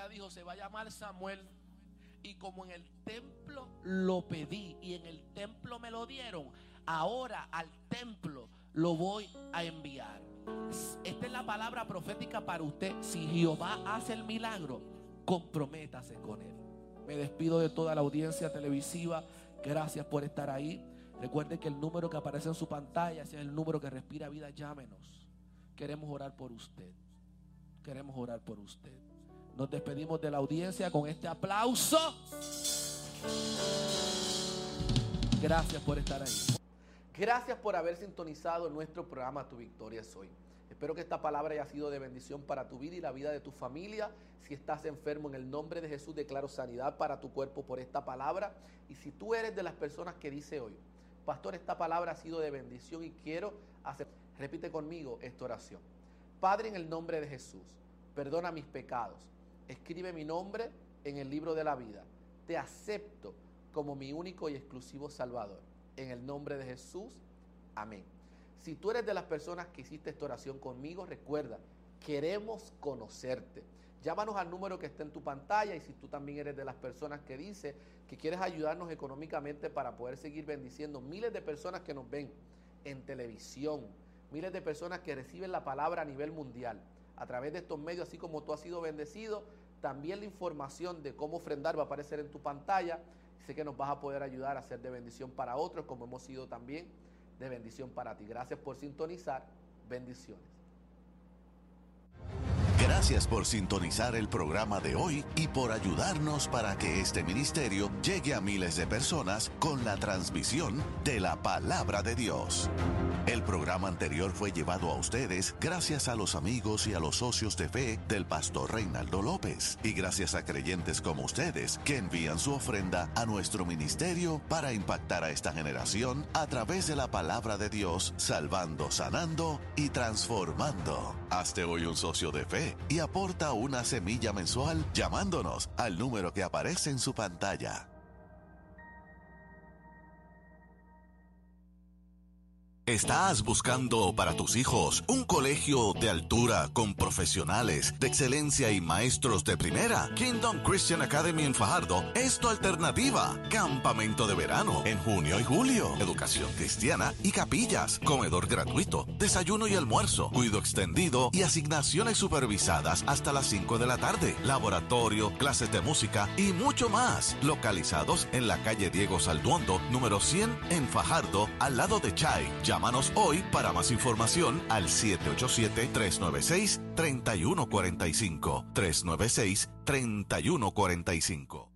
ella dijo, se va a llamar Samuel. Y como en el templo lo pedí y en el templo me lo dieron, ahora al templo lo voy a enviar. Esta es la palabra profética para usted. Si Jehová hace el milagro, comprométase con él. Me despido de toda la audiencia televisiva. Gracias por estar ahí. Recuerde que el número que aparece en su pantalla, ese es el número que respira vida. Llámenos. Queremos orar por usted. Queremos orar por usted. Nos despedimos de la audiencia con este aplauso. Gracias por estar ahí. Gracias por haber sintonizado nuestro programa Tu Victoria es Hoy. Espero que esta palabra haya sido de bendición para tu vida y la vida de tu familia. Si estás enfermo, en el nombre de Jesús declaro sanidad para tu cuerpo por esta palabra. Y si tú eres de las personas que dice hoy, pastor, esta palabra ha sido de bendición y quiero hacer, repite conmigo esta oración. Padre, en el nombre de Jesús, perdona mis pecados. Escribe mi nombre en el libro de la vida. Te acepto como mi único y exclusivo Salvador. En el nombre de Jesús, amén. Si tú eres de las personas que hiciste esta oración conmigo, recuerda, queremos conocerte. Llámanos al número que está en tu pantalla, y si tú también eres de las personas que dice que quieres ayudarnos económicamente para poder seguir bendiciendo miles de personas que nos ven en televisión, miles de personas que reciben la palabra a nivel mundial, a través de estos medios, así como tú has sido bendecido, también la información de cómo ofrendar va a aparecer en tu pantalla. Sé que nos vas a poder ayudar a ser de bendición para otros, como hemos sido también de bendición para ti. Gracias por sintonizar. Bendiciones. Gracias por sintonizar el programa de hoy y por ayudarnos para que este ministerio llegue a miles de personas con la transmisión de la Palabra de Dios. El programa anterior fue llevado a ustedes gracias a los amigos y a los socios de fe del pastor Reinaldo López, y gracias a creyentes como ustedes que envían su ofrenda a nuestro ministerio para impactar a esta generación a través de la Palabra de Dios, salvando, sanando y transformando. Hazte hoy un socio de fe y aporta una semilla mensual llamándonos al número que aparece en su pantalla. ¿Estás buscando para tus hijos un colegio de altura con profesionales de excelencia y maestros de primera? Kingdom Christian Academy en Fajardo es tu alternativa. Campamento de verano en junio y julio. Educación cristiana y capillas. Comedor gratuito. Desayuno y almuerzo. Cuido extendido y asignaciones supervisadas hasta las 5 de la tarde. Laboratorio, clases de música y mucho más. Localizados en la calle Diego Salduondo, número 100 en Fajardo, al lado de Chay. Llámanos hoy para más información al 787-396-3145. 396-3145.